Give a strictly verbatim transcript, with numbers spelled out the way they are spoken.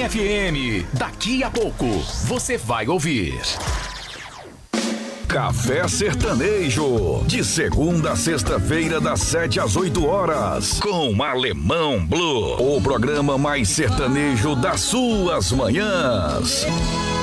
F M. Daqui a pouco você vai ouvir Café Sertanejo, de segunda a sexta-feira, das sete às oito horas, com Alemão Blue, o programa mais sertanejo das suas manhãs.